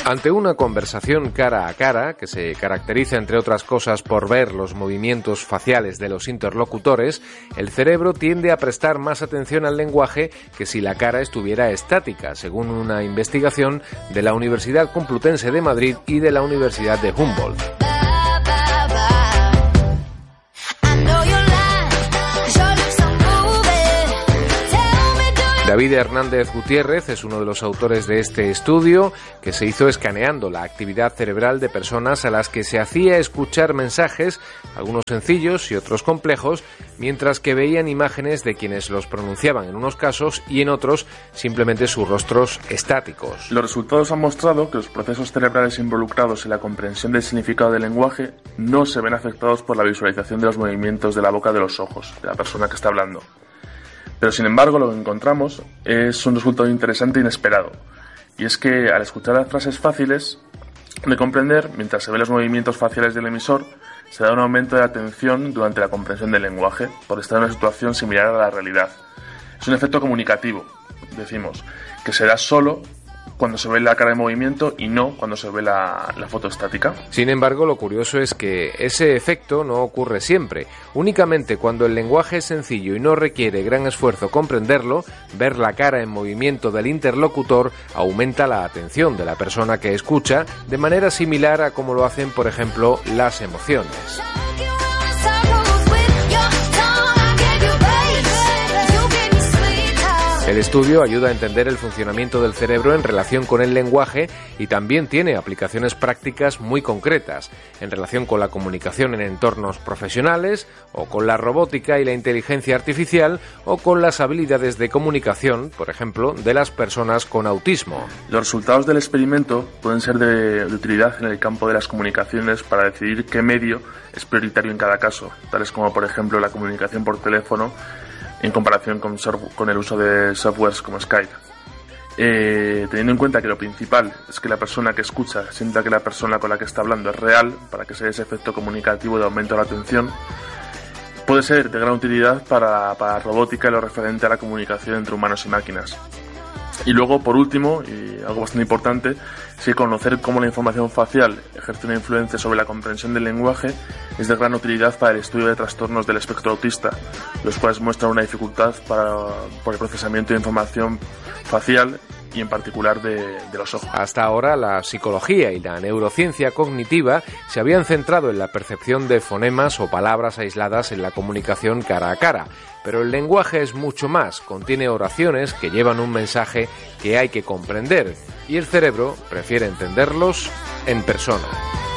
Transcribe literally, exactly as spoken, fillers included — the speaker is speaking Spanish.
Ante una conversación cara a cara, que se caracteriza entre otras cosas por ver los movimientos faciales de los interlocutores, el cerebro tiende a prestar más atención al lenguaje que si la cara estuviera estática, según una investigación de la Universidad Complutense de Madrid y de la Universidad de Humboldt. David Hernández Gutiérrez es uno de los autores de este estudio, que se hizo escaneando la actividad cerebral de personas a las que se hacía escuchar mensajes, algunos sencillos y otros complejos, mientras que veían imágenes de quienes los pronunciaban en unos casos y en otros simplemente sus rostros estáticos. Los resultados han mostrado que los procesos cerebrales involucrados en la comprensión del significado del lenguaje no se ven afectados por la visualización de los movimientos de la boca de los ojos de la persona que está hablando. Pero sin embargo lo que encontramos es un resultado interesante e inesperado, y es que al escuchar las frases fáciles de comprender, mientras se ven los movimientos faciales del emisor, se da un aumento de atención durante la comprensión del lenguaje, por estar en una situación similar a la realidad. Es un efecto comunicativo, decimos, que se da solo cuando se ve la cara en movimiento y no cuando se ve la, la foto estática. Sin embargo, lo curioso es que ese efecto no ocurre siempre. Únicamente cuando el lenguaje es sencillo y no requiere gran esfuerzo comprenderlo, ver la cara en movimiento del interlocutor aumenta la atención de la persona que escucha, de manera similar a como lo hacen, por ejemplo, las emociones. El estudio ayuda a entender el funcionamiento del cerebro en relación con el lenguaje y también tiene aplicaciones prácticas muy concretas en relación con la comunicación en entornos profesionales o con la robótica y la inteligencia artificial o con las habilidades de comunicación, por ejemplo, de las personas con autismo. Los resultados del experimento pueden ser de, de utilidad en el campo de las comunicaciones para decidir qué medio es prioritario en cada caso, tales como por ejemplo la comunicación por teléfono en comparación con, con el uso de softwares como Skype. Eh, teniendo en cuenta que lo principal es que la persona que escucha sienta que la persona con la que está hablando es real, para que se dé ese efecto comunicativo de aumento de la atención, puede ser de gran utilidad para, para robótica y lo referente a la comunicación entre humanos y máquinas. Y luego, por último, y algo bastante importante, es que conocer cómo la información facial ejerce una influencia sobre la comprensión del lenguaje es de gran utilidad para el estudio de trastornos del espectro autista, los cuales muestran una dificultad para, por el procesamiento de información facial y en particular de, de los ojos. Hasta ahora la psicología y la neurociencia cognitiva se habían centrado en la percepción de fonemas o palabras aisladas en la comunicación cara a cara, pero el lenguaje es mucho más, contiene oraciones que llevan un mensaje que hay que comprender y el cerebro prefiere entenderlos en persona.